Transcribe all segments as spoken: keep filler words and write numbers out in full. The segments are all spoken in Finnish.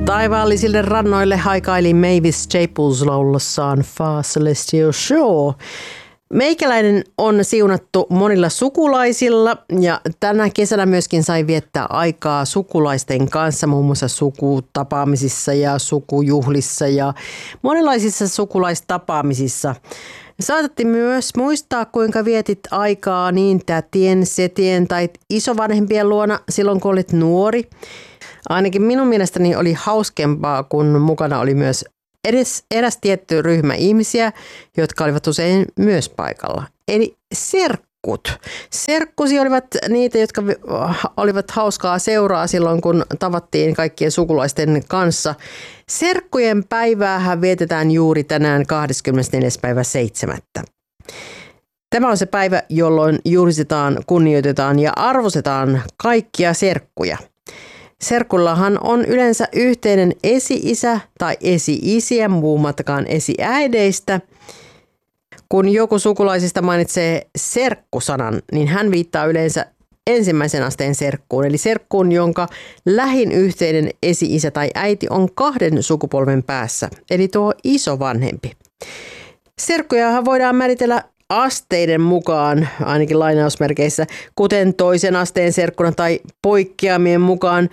Taivaallisille rannoille haikaili Mavis Staples laulassaan Far Celestial Shore. Meikäläinen on siunattu monilla sukulaisilla ja tänä kesänä myöskin sai viettää aikaa sukulaisten kanssa, muun muassa sukutapaamisissa ja sukujuhlissa ja monenlaisissa sukulaistapaamisissa. Saatettiin myös muistaa, kuinka vietit aikaa niin tätien, setien tai isovanhempien luona silloin, kun olit nuori. Ainakin minun mielestäni oli hauskempaa, kun mukana oli myös edes eräs tietty ryhmä ihmisiä, jotka olivat usein myös paikalla. Eli serkkut. Serkkusi olivat niitä, jotka olivat hauskaa seuraa silloin, kun tavattiin kaikkien sukulaisten kanssa. Serkkujen päiväähän vietetään juuri tänään kahdeskymmenesneljäs päivä seitsemättä. Tämä on se päivä, jolloin juhlistetaan, kunnioitetaan ja arvostetaan kaikkia serkkuja. Serkullahan on yleensä yhteinen esi-isä tai esi-isiä, puhumattakaan esi-äideistä. Kun joku sukulaisista mainitsee serkkusanan, niin hän viittaa yleensä ensimmäisen asteen serkkuun, eli serkkuun, jonka lähin yhteinen esi-isä tai äiti on kahden sukupolven päässä, eli tuo isovanhempi. Serkkujahan voidaan määritellä asteiden mukaan, ainakin lainausmerkeissä, kuten toisen asteen serkkuna tai poikkeamien mukaan,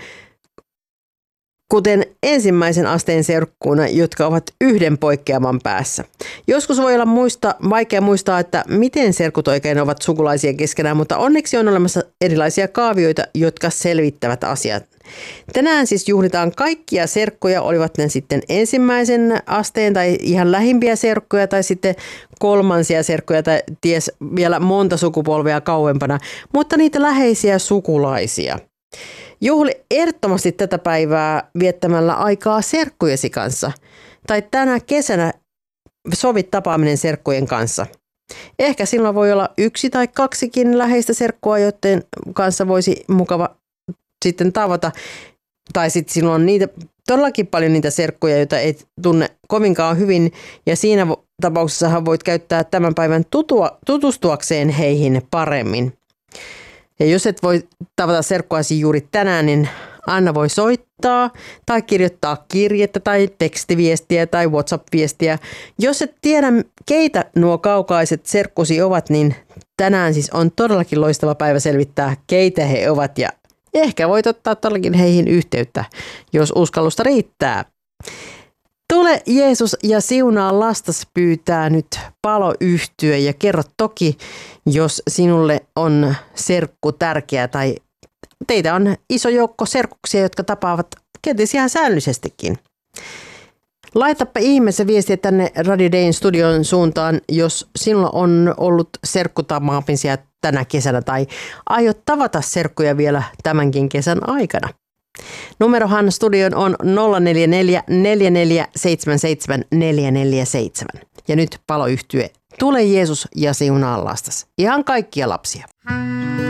kuten ensimmäisen asteen serkkuna, jotka ovat yhden poikkeaman päässä. Joskus voi olla muista, vaikea muistaa, että miten serkut oikein ovat sukulaisia keskenään, mutta onneksi on olemassa erilaisia kaavioita, jotka selvittävät asiat. Tänään siis juhlitaan kaikkia serkkoja, olivat ne sitten ensimmäisen asteen tai ihan lähimpiä serkkoja tai sitten kolmansia serkkoja tai ties vielä monta sukupolvea kauempana, mutta niitä läheisiä sukulaisia. Juhli ehdottomasti tätä päivää viettämällä aikaa serkkujesi kanssa tai tänä kesänä sovit tapaaminen serkkujen kanssa. Ehkä silloin voi olla yksi tai kaksikin läheistä serkkua, joiden kanssa voisi mukava sitten tavata. Tai sitten silloin on niitä, todellakin paljon niitä serkkuja, joita ei tunne kovinkaan hyvin. Ja siinä tapauksessahan voit käyttää tämän päivän tutua, tutustuakseen heihin paremmin. Ja jos et voi tavata serkkuasi juuri tänään, niin Anna voi soittaa tai kirjoittaa kirjettä tai tekstiviestiä tai WhatsApp-viestiä. Jos et tiedä, keitä nuo kaukaiset serkkusi ovat, niin tänään siis on todellakin loistava päivä selvittää, keitä he ovat ja ehkä voit ottaa todellakin heihin yhteyttä, jos uskallusta riittää. Tule Jeesus ja siunaa lastas pyytää nyt paloyhtye ja kerro toki, jos sinulle on serkku tärkeä tai teitä on iso joukko serkkuksia, jotka tapaavat kenties ihan säännöllisestikin. Laitapa ihmeessä viestiä tänne Radio Dayn studion suuntaan, jos sinulla on ollut serkkutamaamisia tänä kesänä tai aiot tavata serkkuja vielä tämänkin kesän aikana. Numerohan studion on nolla neljä neljä neljä neljä seitsemän seitsemän neljä neljä seitsemän. Ja nyt paloyhtye. Tule Jeesus ja siunaa lastas. Ihan kaikkia lapsia.